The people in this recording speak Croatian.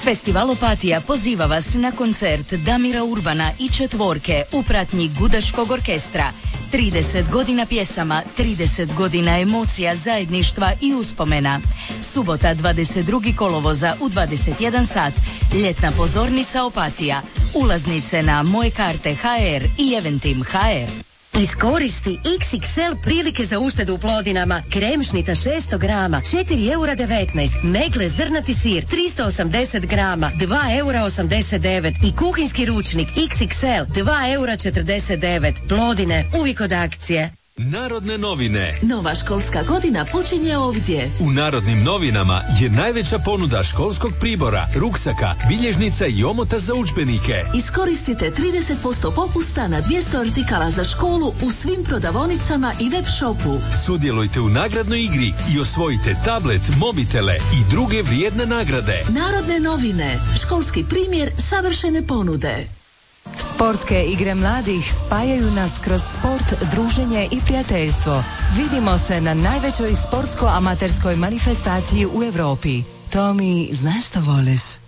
Festival Opatija poziva vas na koncert Damira Urbana i Četvorke u pratnji Gudačkog orkestra. 30 godina pjesama, 30 godina emocija, zajedništva i uspomena. Subota 22. kolovoza u 21 sat. Ljetna pozornica Opatija. Ulaznice na Moje karte HR i Eventim HR. Iskoristi XXL prilike za uštedu u Plodinama. Kremšnita 600 grama, 4,19 €. Megle zrnati sir, 380 grama, 2,89 € I kuhinjski ručnik XXL, 2,49 €. Plodine, uvijek od akcije. Narodne novine. Nova školska godina počinje ovdje. U Narodnim novinama je najveća ponuda školskog pribora, ruksaka, bilježnica i omota za udžbenike. Iskoristite 30% popusta na 200 artikala za školu u svim prodavaonicama i web shopu. Sudjelujte u nagradnoj igri i osvojite tablet, mobitele i druge vrijedne nagrade. Narodne novine. Školski primjer savršene ponude. Sportske igre mladih spajaju nas kroz sport, druženje i prijateljstvo. Vidimo se na najvećoj sportsko-amaterskoj manifestaciji u Europi. Tomi, znaš što voliš?